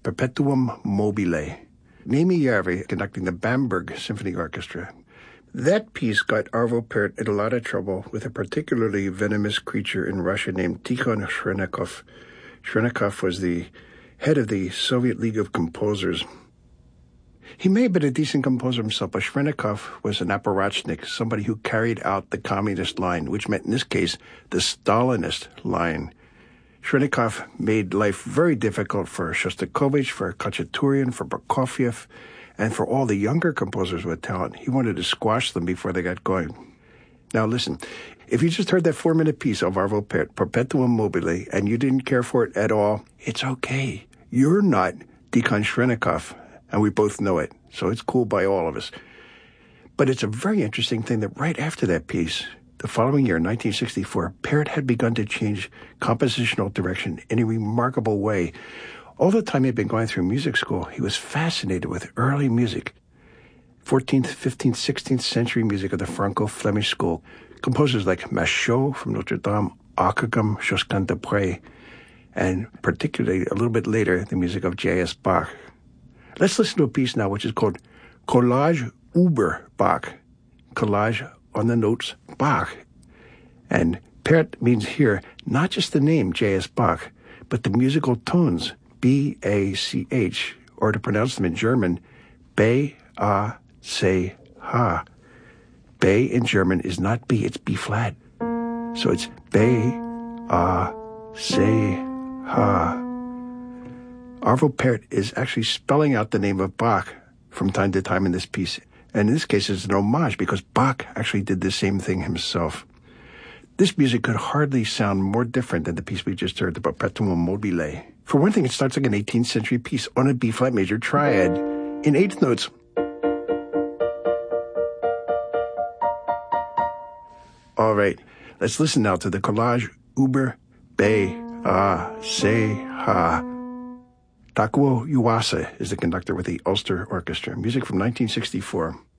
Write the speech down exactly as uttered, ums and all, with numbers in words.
Perpetuum Mobile. Mamie Järvi conducting the Bamberg Symphony Orchestra. That piece got Arvo Pärt in a lot of trouble with a particularly venomous creature in Russia named Tikhon Shrenakov. Shrenakov was the head of the Soviet League of Composers. He may have been a decent composer himself, but Shrenakov was an apparatchik, somebody who carried out the communist line, which meant in this case the Stalinist line. Shrenakov made life very difficult for Shostakovich, for Khachaturian, for Prokofiev, and for all the younger composers with talent. He wanted to squash them before they got going. Now listen, if you just heard that four-minute piece of Arvo Pärt, Perpetuum Mobile, and you didn't care for it at all, it's okay. You're not Tikhon Shrenakov, and we both know it, so it's cool by all of us. But it's a very interesting thing that right after that piece, the following year, nineteen sixty-four, Pärt had begun to change compositional direction in a remarkable way. All the time he'd been going through music school, he was fascinated with early music. fourteenth, fifteenth, sixteenth century music of the Franco-Flemish school. Composers like Machaut from Notre Dame, Ockeghem, Josquin des Prez, and particularly a little bit later, the music of J S Bach. Let's listen to a piece now which is called Collage über Bach. Collage on the notes Bach. And Pärt means here not just the name J S Bach, but the musical tones B A C H, or to pronounce them in German, B A C H. B in German is not B, it's B flat. So it's B A C H. Arvo Pärt is actually spelling out the name of Bach from time to time in this piece. And in this case, it's an homage because Bach actually did the same thing himself. This music could hardly sound more different than the piece we just heard, the Perpetuum Mobile. For one thing, it starts like an eighteenth century piece on a B-flat major triad in eighth notes. All right, let's listen now to the Collage über B A C H. Takuo Yuasa is the conductor with the Ulster Orchestra. Music from nineteen sixty-four.